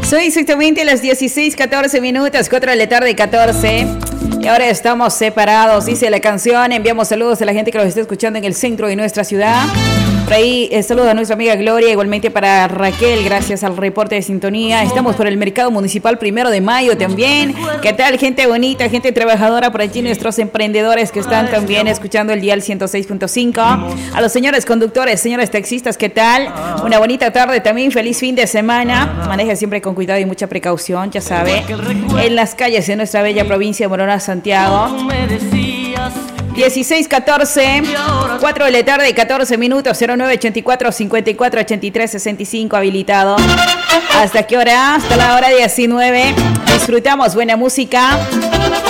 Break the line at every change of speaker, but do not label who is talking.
Soy exactamente las 16:14 minutos, 4 de la tarde, 14. Y ahora estamos separados, dice la canción. Enviamos saludos a la gente que nos está escuchando en el centro de nuestra ciudad. Por ahí, saludos a nuestra amiga Gloria, igualmente para Raquel, gracias al reporte de sintonía. Estamos por el Mercado Municipal 1 de Mayo también. ¿Qué tal, gente bonita, gente trabajadora? Por allí nuestros emprendedores que están también escuchando el dial 106.5. A los señores conductores, señores taxistas, ¿qué tal? Una bonita tarde también, feliz fin de semana. Maneja siempre con cuidado y mucha precaución, ya sabe. En las calles de nuestra bella provincia de Morona, Santiago. 16:14, 4 de la tarde, 14 minutos, 0984 54 83 65 habilitado. ¿Hasta qué hora? Hasta la hora 19. Disfrutamos buena música.